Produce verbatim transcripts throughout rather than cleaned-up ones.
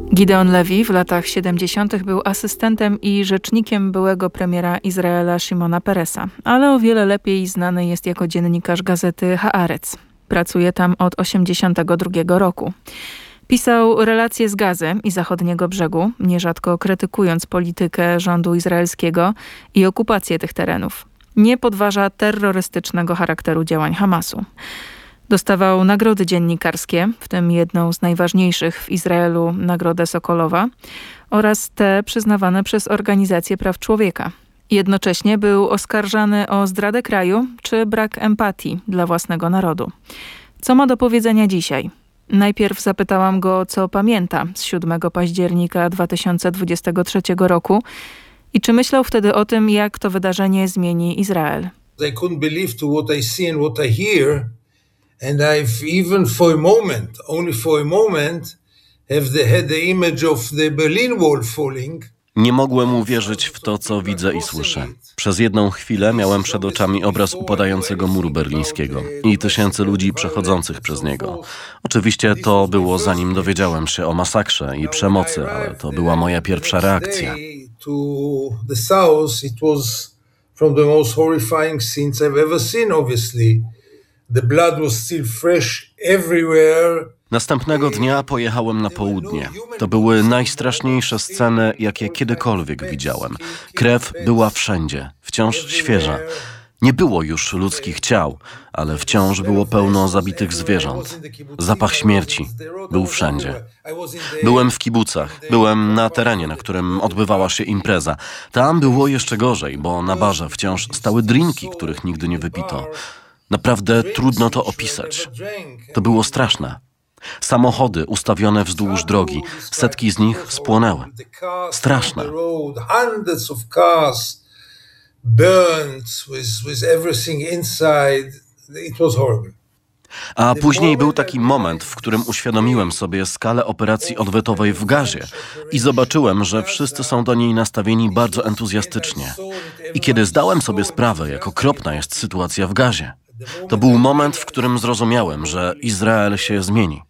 Gideon Levy w latach siedemdziesiątych był asystentem i rzecznikiem byłego premiera Izraela Shimona Peresa, ale o wiele lepiej znany jest jako dziennikarz gazety Haaretz. Pracuje tam od osiemdziesiątego drugiego roku. Pisał relacje z Gazy i Zachodniego Brzegu, nierzadko krytykując politykę rządu izraelskiego i okupację tych terenów. Nie podważa terrorystycznego charakteru działań Hamasu. Dostawał nagrody dziennikarskie, w tym jedną z najważniejszych w Izraelu, Nagrodę Sokolowa, oraz te przyznawane przez Organizację Praw Człowieka. Jednocześnie był oskarżany o zdradę kraju czy brak empatii dla własnego narodu. Co ma do powiedzenia dzisiaj? Najpierw zapytałam go, co pamięta z siódmego października dwa tysiące dwudziestego trzeciego roku i czy myślał wtedy o tym, jak to wydarzenie zmieni Izrael. I couldn't believe to what I see and what I hear. And I've even for a moment, only for a moment, have the, had the image of the Berlin Wall falling. Nie mogłem uwierzyć w to, co widzę i słyszę. Przez jedną chwilę miałem przed oczami obraz upadającego muru berlińskiego i tysięcy ludzi przechodzących przez niego. Oczywiście to było zanim dowiedziałem się o masakrze i przemocy, ale to była moja pierwsza reakcja. The blood was still fresh everywhere. Następnego dnia pojechałem na południe. To były najstraszniejsze sceny, jakie kiedykolwiek widziałem. Krew była wszędzie, wciąż świeża. Nie było już ludzkich ciał, ale wciąż było pełno zabitych zwierząt. Zapach śmierci był wszędzie. Byłem w kibucach, byłem na terenie, na którym odbywała się impreza. Tam było jeszcze gorzej, bo na barze wciąż stały drinki, których nigdy nie wypito. Naprawdę trudno to opisać. To było straszne. Samochody ustawione wzdłuż drogi, setki z nich spłonęły. Straszne. A później był taki moment, w którym uświadomiłem sobie skalę operacji odwetowej w Gazie i zobaczyłem, że wszyscy są do niej nastawieni bardzo entuzjastycznie. I kiedy zdałem sobie sprawę, jak okropna jest sytuacja w Gazie, to był moment, w którym zrozumiałem, że Izrael się zmieni.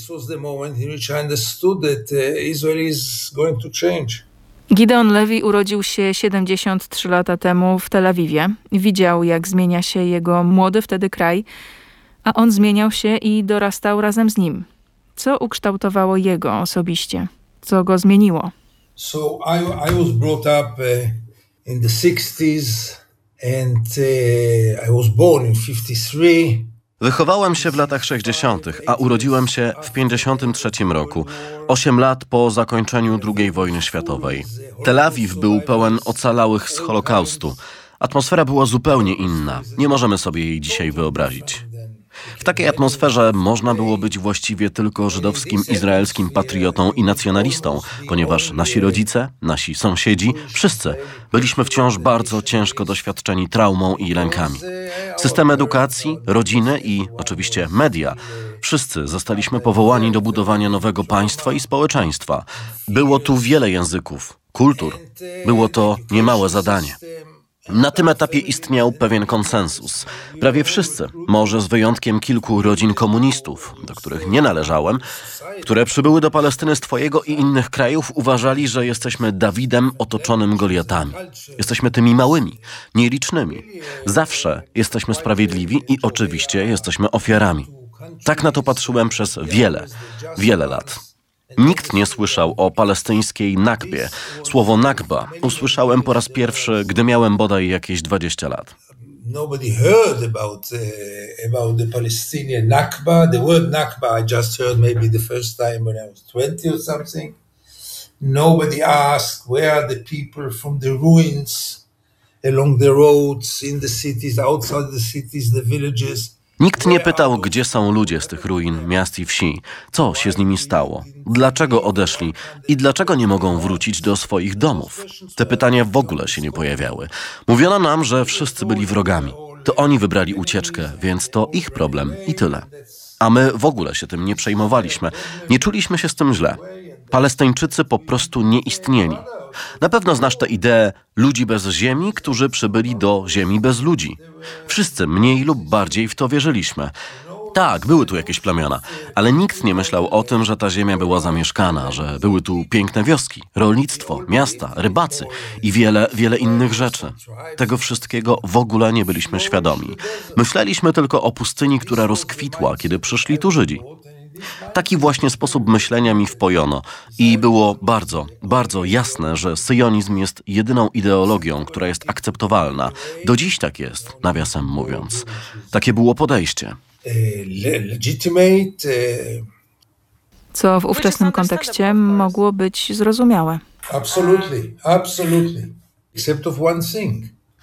Gideon Levy urodził się siedemdziesiąt trzy lata temu w Tel Awiwie. Widział, jak zmienia się jego młody wtedy kraj, a on zmieniał się i dorastał razem z nim. Co ukształtowało jego osobiście? Co go zmieniło? So I, I was brought up uh, in the sixties. And uh, I was born in fifty-three. Wychowałem się w latach sześćdziesiątych, a urodziłem się w pięćdziesiątym trzecim roku, osiem lat po zakończeniu drugiej wojny światowej. Tel Awiw był pełen ocalałych z Holokaustu. Atmosfera była zupełnie inna. Nie możemy sobie jej dzisiaj wyobrazić. W takiej atmosferze można było być właściwie tylko żydowskim, izraelskim patriotą i nacjonalistą, ponieważ nasi rodzice, nasi sąsiedzi, wszyscy byliśmy wciąż bardzo ciężko doświadczeni traumą i lękami. System edukacji, rodziny i oczywiście media. Wszyscy zostaliśmy powołani do budowania nowego państwa i społeczeństwa. Było tu wiele języków, kultur. Było to niemałe zadanie. Na tym etapie istniał pewien konsensus. Prawie wszyscy, może z wyjątkiem kilku rodzin komunistów, do których nie należałem, które przybyły do Palestyny z twojego i innych krajów, uważali, że jesteśmy Dawidem otoczonym Goliatami. Jesteśmy tymi małymi, nielicznymi. Zawsze jesteśmy sprawiedliwi i oczywiście jesteśmy ofiarami. Tak na to patrzyłem przez wiele, wiele lat. Nikt nie słyszał o palestyńskiej Nakbie. Słowo Nakba usłyszałem po raz pierwszy, gdy miałem bodaj jakieś dwadzieścia lat. Nobody heard about uh, about the Palestinian Nakba. The word Nakba I just heard maybe the first time when I was twenty or something. Nobody asked where are the people from the ruins along the roads, in the cities, outside the cities, the villages. Nikt nie pytał, gdzie są ludzie z tych ruin, miast i wsi, co się z nimi stało, dlaczego odeszli i dlaczego nie mogą wrócić do swoich domów. Te pytania w ogóle się nie pojawiały. Mówiono nam, że wszyscy byli wrogami. To oni wybrali ucieczkę, więc to ich problem i tyle. A my w ogóle się tym nie przejmowaliśmy. Nie czuliśmy się z tym źle. Palestyńczycy po prostu nie istnieli. Na pewno znasz tę ideę ludzi bez ziemi, którzy przybyli do ziemi bez ludzi. Wszyscy mniej lub bardziej w to wierzyliśmy. Tak, były tu jakieś plemiona, ale nikt nie myślał o tym, że ta ziemia była zamieszkana, że były tu piękne wioski, rolnictwo, miasta, rybacy i wiele, wiele innych rzeczy. Tego wszystkiego w ogóle nie byliśmy świadomi. Myśleliśmy tylko o pustyni, która rozkwitła, kiedy przyszli tu Żydzi. Taki właśnie sposób myślenia mi wpojono i było bardzo, bardzo jasne, że syjonizm jest jedyną ideologią, która jest akceptowalna. Do dziś tak jest, nawiasem mówiąc. Takie było podejście. Co w ówczesnym kontekście mogło być zrozumiałe. Absolutely, absolutely. Except of one thing.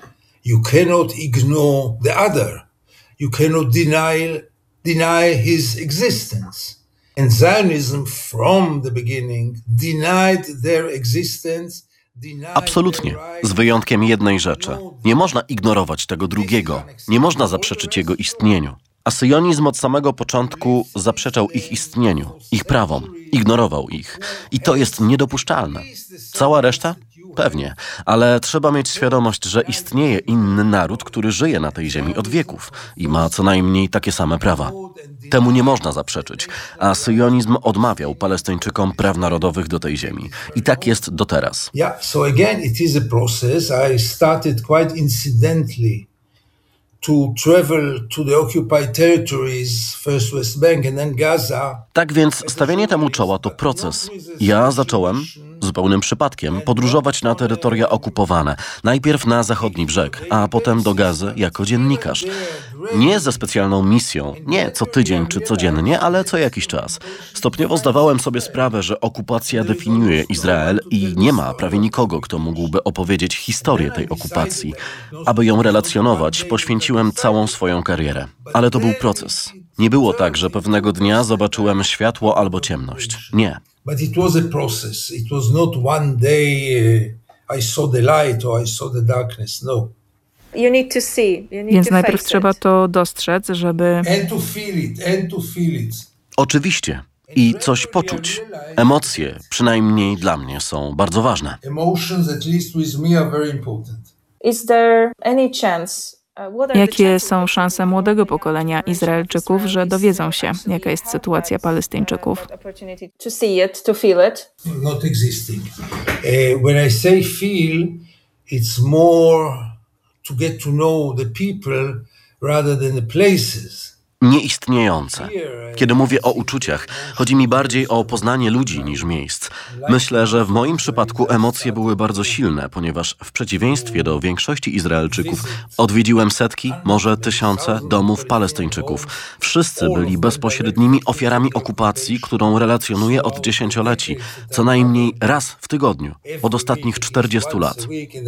You cannot ignore the other. You cannot deny, deny his existence. And Zionism from the beginning denied their existence. Absolutnie, z wyjątkiem jednej rzeczy. Nie można ignorować tego drugiego. Nie można zaprzeczyć jego istnieniu. A syjonizm od samego początku zaprzeczał ich istnieniu, ich prawom, ignorował ich. I to jest niedopuszczalne. Cała reszta? Pewnie, ale trzeba mieć świadomość, że istnieje inny naród, który żyje na tej ziemi od wieków i ma co najmniej takie same prawa. Temu nie można zaprzeczyć, a syjonizm odmawiał Palestyńczykom praw narodowych do tej ziemi. I tak jest do teraz. Yeah, so again it is a process. I started quite incidentally to travel to the occupied territories, first West Bank and then Gaza. Tak więc stawianie temu czoła to proces. Ja zacząłem, zupełnym przypadkiem, podróżować na terytoria okupowane. Najpierw na zachodni brzeg, a potem do Gazy jako dziennikarz. Nie ze specjalną misją, nie co tydzień czy codziennie, ale co jakiś czas. Stopniowo zdawałem sobie sprawę, że okupacja definiuje Izrael i nie ma prawie nikogo, kto mógłby opowiedzieć historię tej okupacji. Aby ją relacjonować, poświęciłem całą swoją karierę. Ale to był proces. Nie było tak, że pewnego dnia zobaczyłem światło albo ciemność. Nie. But it was a process. It was not one day uh, I saw the light or I saw the darkness. No. You need to see. You need Więc to najpierw face trzeba it. to dostrzec, żeby... And to feel it, and to feel it. Oczywiście. I coś poczuć. Emocje, przynajmniej dla mnie, są bardzo ważne. Emotions, at least with me, are very important. Is there any chance? uh, what are the Jakie chances są that szanse młodego pokolenia Izraelczyków, że dowiedzą się, jaka jest sytuacja Palestyńczyków? opportunity to see it, to feel it? Not existing. Uh, when I say feel, it's more to get to know the people rather than the places. Nieistniejące. Kiedy mówię o uczuciach, chodzi mi bardziej o poznanie ludzi niż miejsc. Myślę, że w moim przypadku emocje były bardzo silne, ponieważ w przeciwieństwie do większości Izraelczyków odwiedziłem setki, może tysiące domów Palestyńczyków. Wszyscy byli bezpośrednimi ofiarami okupacji, którą relacjonuję od dziesięcioleci, co najmniej raz w tygodniu, od ostatnich czterdziestu lat.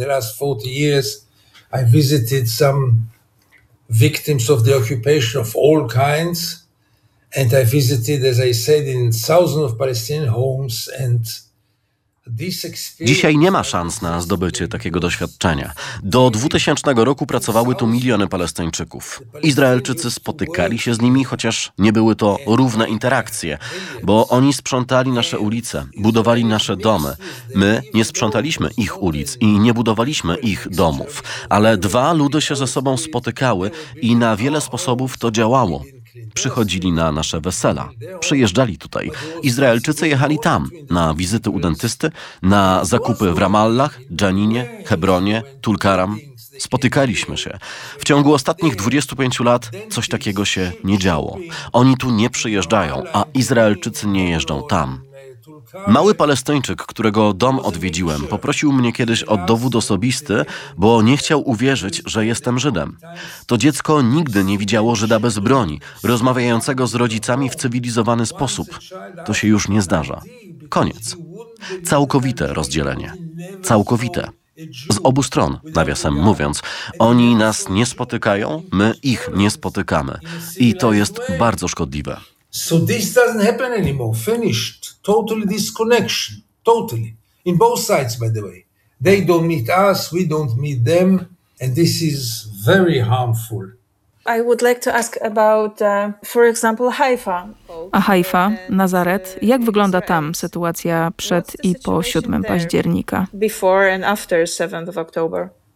I visited some victims of the occupation of all kinds, and I visited, as I said, in thousands of Palestinian homes, and this experience... Dzisiaj nie ma szans na zdobycie takiego doświadczenia. Do dwutysięcznego roku pracowały tu miliony Palestyńczyków. Izraelczycy spotykali się z nimi, chociaż nie były to równe interakcje, bo oni sprzątali nasze ulice, budowali nasze domy. My nie sprzątaliśmy ich ulic i nie budowaliśmy ich domów, ale dwa ludy się ze sobą spotykały i na wiele sposobów to działało. Przychodzili na nasze wesela, przyjeżdżali tutaj. Izraelczycy jechali tam, na wizyty u dentysty, na zakupy w Ramallah, Dżaninie, Hebronie, Tulkaram. Spotykaliśmy się. W ciągu ostatnich dwudziestu pięciu lat coś takiego się nie działo. Oni tu nie przyjeżdżają, a Izraelczycy nie jeżdżą tam. Mały Palestyńczyk, którego dom odwiedziłem, poprosił mnie kiedyś o dowód osobisty, bo nie chciał uwierzyć, że jestem Żydem. To dziecko nigdy nie widziało Żyda bez broni, rozmawiającego z rodzicami w cywilizowany sposób. To się już nie zdarza. Koniec. Całkowite rozdzielenie. Całkowite. Z obu stron, nawiasem mówiąc. Oni nas nie spotykają, my ich nie spotykamy. I to jest bardzo szkodliwe. So this doesn't happen anymore. Finished. Totally disconnection. Totally. In both sides, by the way. They don't meet us, we don't meet them. And this is very harmful. I would like to ask about, uh, for example, Haifa. A Haifa, Nazaret, jak wygląda tam sytuacja przed i po siódmego października? Before and after seventh of October.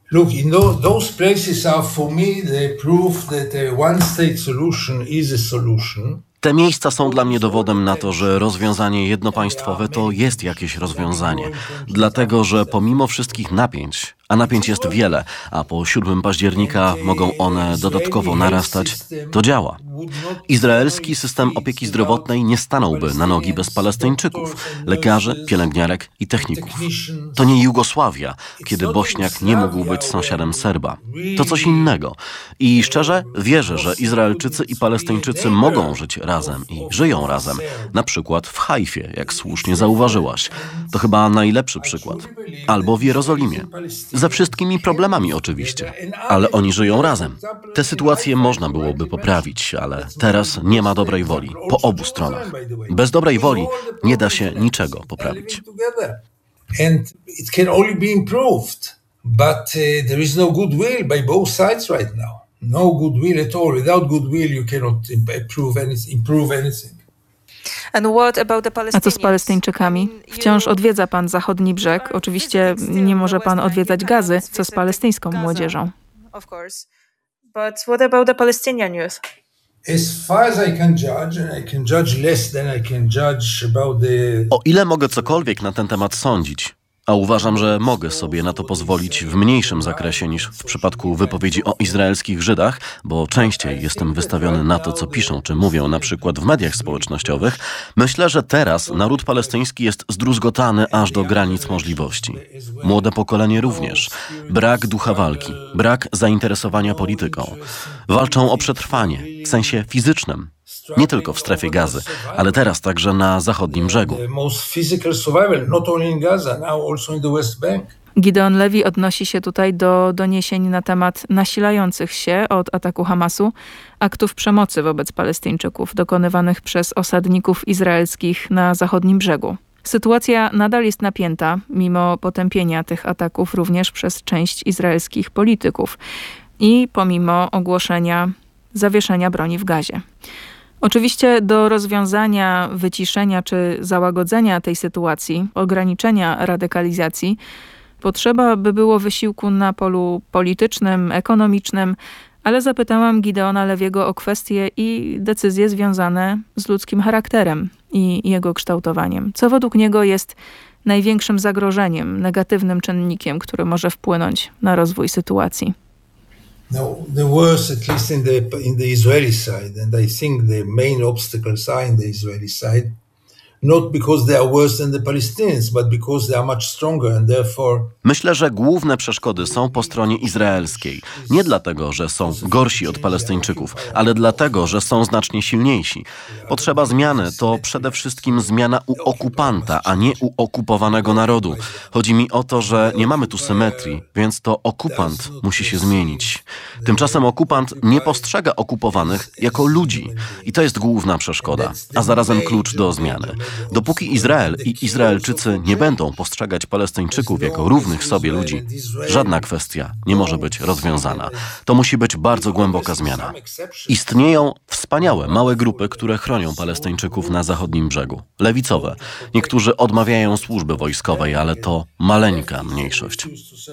Look, in those, those places are for me the proof that a one-state solution is a solution. Te miejsca są dla mnie dowodem na to, że rozwiązanie jednopaństwowe to jest jakieś rozwiązanie. Dlatego, że pomimo wszystkich napięć, a napięć jest wiele, a po siódmego października mogą one dodatkowo narastać, to działa. Izraelski system opieki zdrowotnej nie stanąłby na nogi bez Palestyńczyków, lekarzy, pielęgniarek i techników. To nie Jugosławia, kiedy Bośniak nie mógł być sąsiadem Serba. To coś innego. I szczerze wierzę, że Izraelczycy i Palestyńczycy mogą żyć razem i żyją razem. Na przykład w Hajfie, jak słusznie zauważyłaś. To chyba najlepszy przykład. Albo w Jerozolimie. Ze wszystkimi problemami oczywiście, ale oni żyją razem. Te sytuacje można byłoby poprawić, ale teraz nie ma dobrej woli po obu stronach. Bez dobrej woli nie da się niczego poprawić. And it can only be improved, but uh, there is no goodwill by both sides right now. No goodwill at all. Without goodwill you cannot improve anything. Improve anything. A co z Palestyńczykami? Wciąż odwiedza pan zachodni brzeg. Oczywiście nie może pan odwiedzać Gazy. Co z palestyńską młodzieżą? But what about the Palestinian youth? As far as I can judge, and I can judge less than I can judge about the... O ile mogę cokolwiek na ten temat sądzić, a uważam, że mogę sobie na to pozwolić w mniejszym zakresie niż w przypadku wypowiedzi o izraelskich Żydach, bo częściej jestem wystawiony na to, co piszą czy mówią na przykład w mediach społecznościowych, myślę, że teraz naród palestyński jest zdruzgotany aż do granic możliwości. Młode pokolenie również. Brak ducha walki, brak zainteresowania polityką. Walczą o przetrwanie, w sensie fizycznym. Nie tylko w strefie Gazy, ale teraz także na zachodnim brzegu. Gideon Levy odnosi się tutaj do doniesień na temat nasilających się od ataku Hamasu aktów przemocy wobec Palestyńczyków dokonywanych przez osadników izraelskich na zachodnim brzegu. Sytuacja nadal jest napięta, mimo potępienia tych ataków również przez część izraelskich polityków i pomimo ogłoszenia zawieszenia broni w Gazie. Oczywiście do rozwiązania, wyciszenia czy załagodzenia tej sytuacji, ograniczenia radykalizacji, potrzeba by było wysiłku na polu politycznym, ekonomicznym, ale zapytałam Gideona Lewiego o kwestie i decyzje związane z ludzkim charakterem i jego kształtowaniem. Co według niego jest największym zagrożeniem, negatywnym czynnikiem, który może wpłynąć na rozwój sytuacji? No, the worst, at least in the in the Israeli side, and I think the main obstacles are in the Israeli side, not because they are worse than the Palestinians, but because they are much stronger and therefore... Myślę, że główne przeszkody są po stronie izraelskiej. Nie dlatego, że są gorsi od Palestyńczyków, ale dlatego, że są znacznie silniejsi. Potrzeba zmiany to przede wszystkim zmiana u okupanta, a nie u okupowanego narodu. Chodzi mi o to, że nie mamy tu symetrii, więc to okupant musi się zmienić. Tymczasem okupant nie postrzega okupowanych jako ludzi. I to jest główna przeszkoda, a zarazem klucz do zmiany. Dopóki Izrael i Izraelczycy nie będą postrzegać Palestyńczyków jako równych sobie ludzi, żadna kwestia nie może być rozwiązana. To musi być bardzo głęboka zmiana. Istnieją wspaniałe małe grupy, które chronią Palestyńczyków na zachodnim brzegu. Lewicowe. Niektórzy odmawiają służby wojskowej, ale to maleńka mniejszość.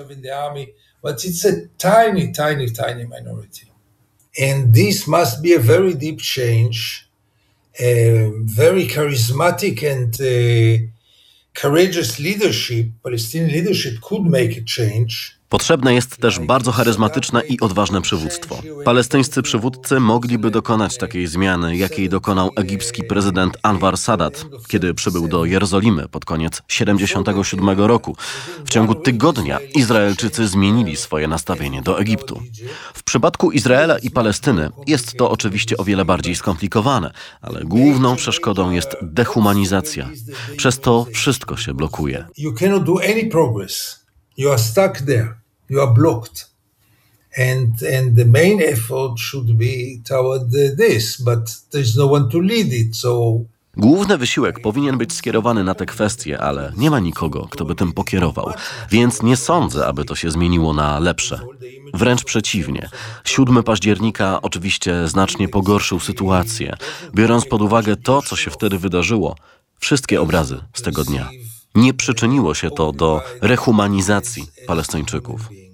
And this must be a very deep change. A very charismatic and uh, courageous leadership, Palestinian leadership could make a change. Potrzebne jest też bardzo charyzmatyczne i odważne przywództwo. Palestyńscy przywódcy mogliby dokonać takiej zmiany, jakiej dokonał egipski prezydent Anwar Sadat, kiedy przybył do Jerozolimy pod koniec siedemdziesiątego siódmego roku. W ciągu tygodnia Izraelczycy zmienili swoje nastawienie do Egiptu. W przypadku Izraela i Palestyny jest to oczywiście o wiele bardziej skomplikowane, ale główną przeszkodą jest dehumanizacja. Przez to wszystko się blokuje. You cannot do any progress. You are stuck there. You are blocked. And and the main effort should be toward this, but there's no one to lead it, so... Główny wysiłek powinien być skierowany na te kwestie, ale nie ma nikogo, kto by tym pokierował. Więc nie sądzę, aby to się zmieniło na lepsze. Wręcz przeciwnie. siódmego października oczywiście znacznie pogorszył sytuację. Biorąc pod uwagę to, co się wtedy wydarzyło, wszystkie obrazy z tego dnia. Nie przyczyniło się to do rehumanizacji Palestyńczyków.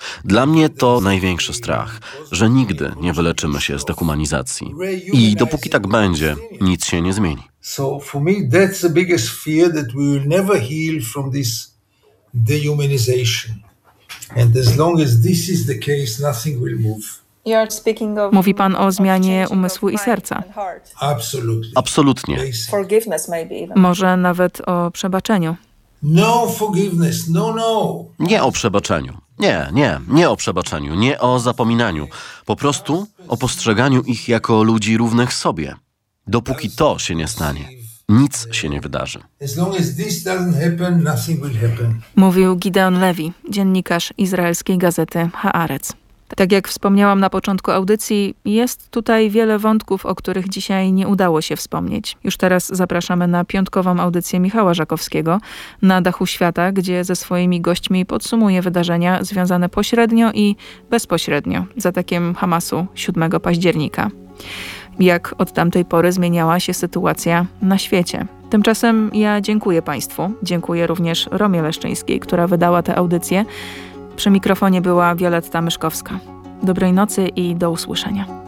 Dla mnie to największy strach, że nigdy nie wyleczymy się z dehumanizacji. I dopóki tak będzie, nic się nie zmieni. So for me, that's the biggest fear, that we will never heal from this dehumanization. And as long as this is the case, nothing will move. You're speaking of Mówi pan o zmianie umysłu i serca. Absolutely. Absolutnie. Basic. Forgiveness maybe even. Może nawet o przebaczeniu. No forgiveness, no, no. Nie o przebaczeniu. Nie, nie, nie o przebaczeniu, nie o zapominaniu. Po prostu o postrzeganiu ich jako ludzi równych sobie. Dopóki to się nie stanie, nic się nie wydarzy. As long as this doesn't happen, nothing will happen. Mówił Gideon Levy, dziennikarz izraelskiej gazety Haaretz. Tak jak wspomniałam na początku audycji, jest tutaj wiele wątków, o których dzisiaj nie udało się wspomnieć. Już teraz zapraszamy na piątkową audycję Michała Żakowskiego na Dachu Świata, gdzie ze swoimi gośćmi podsumuje wydarzenia związane pośrednio i bezpośrednio z atakiem Hamasu siódmego października. Jak od tamtej pory zmieniała się sytuacja na świecie. Tymczasem ja dziękuję Państwu. Dziękuję również Romie Leszczyńskiej, która wydała tę audycję. Przy mikrofonie była Wioletta Myszkowska. Dobrej nocy i do usłyszenia.